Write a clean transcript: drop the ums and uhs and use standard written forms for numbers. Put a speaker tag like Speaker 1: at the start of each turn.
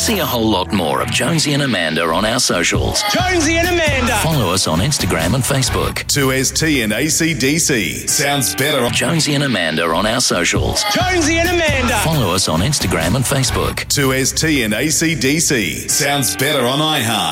Speaker 1: See a whole lot more of Jonesy and Amanda on our socials.
Speaker 2: Jonesy and Amanda.
Speaker 1: Follow us on Instagram and Facebook.
Speaker 3: 2ST and ACDC. Sounds better.
Speaker 1: Jonesy and Amanda on our socials.
Speaker 2: Jonesy and Amanda.
Speaker 1: Follow us on Instagram and Facebook.
Speaker 3: 2ST and ACDC. Sounds better on iHeart.